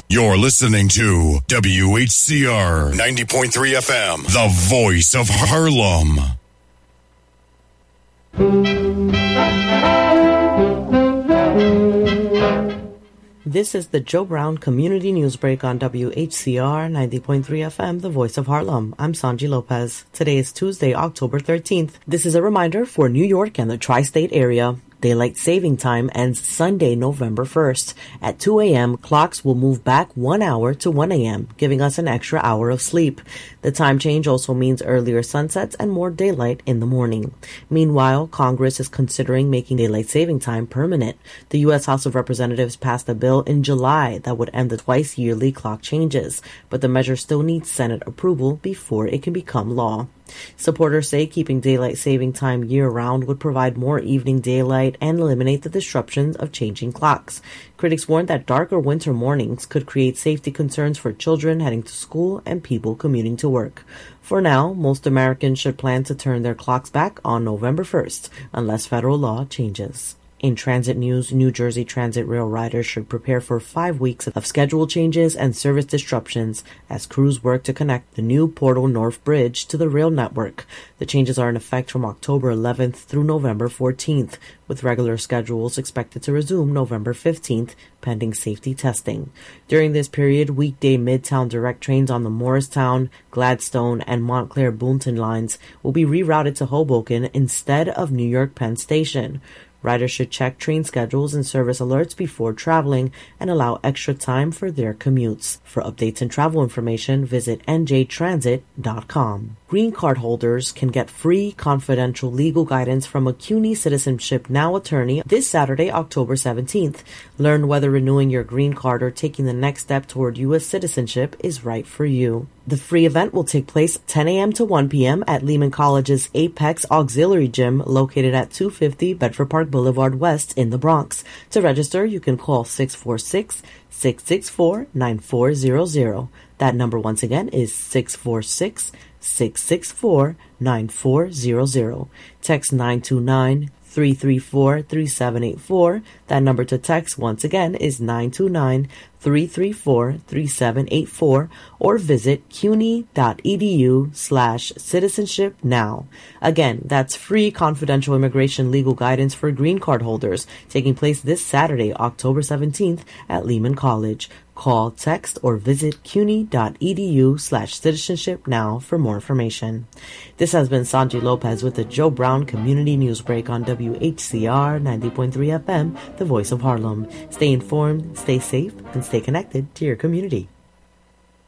You're listening to WHCR 90.3 FM, the voice of Harlem. This is the Joe Brown Community News Break on WHCR 90.3 FM, the voice of Harlem. I'm Sanji Lopez. Today is Tuesday, October 13th. This is a reminder for New York and the tri-state area. Daylight saving time ends Sunday, November 1st. At 2 a.m., clocks will move back 1 hour to 1 a.m., giving us an extra hour of sleep. The time change also means earlier sunsets and more daylight in the morning. Meanwhile, Congress is considering making daylight saving time permanent. The U.S. House of Representatives passed a bill in July that would end the twice-yearly clock changes, but the measure still needs Senate approval before it can become law. Supporters say keeping daylight saving time year-round would provide more evening daylight and eliminate the disruptions of changing clocks. Critics warned that darker winter mornings could create safety concerns for children heading to school and people commuting to work. For now, most Americans should plan to turn their clocks back on November 1st, unless federal law changes. In transit news, New Jersey Transit rail riders should prepare for 5 weeks of schedule changes and service disruptions as crews work to connect the new Portal North Bridge to the rail network. The changes are in effect from October 11th through November 14th, with regular schedules expected to resume November 15th, pending safety testing. During this period, weekday Midtown direct trains on the Morristown, Gladstone, and Montclair Boonton lines will be rerouted to Hoboken instead of New York Penn Station. Riders should check train schedules and service alerts before traveling and allow extra time for their commutes. For updates and travel information, visit njtransit.com. Green card holders can get free, confidential legal guidance from a CUNY Citizenship Now attorney this Saturday, October 17th. Learn whether renewing your green card or taking the next step toward U.S. citizenship is right for you. The free event will take place 10 a.m. to 1 p.m. at Lehman College's Apex Auxiliary Gym located at 250 Bedford Park Boulevard West in the Bronx. To register, you can call 646-664-9400. That number once again is 646-664-9400. Text 929-334-3784. That number to text once again is 929-334-3784, or visit cuny.edu/citizenship now. Again, that's free confidential immigration legal guidance for green card holders, taking place this Saturday, October 17th at Lehman College. Call, text, or visit cuny.edu/citizenship now for more information. This has been Sanji Lopez with the Joe Brown Community News Break on WHCR 90.3 FM, the voice of Harlem. Stay informed, stay safe, and stay connected to your community.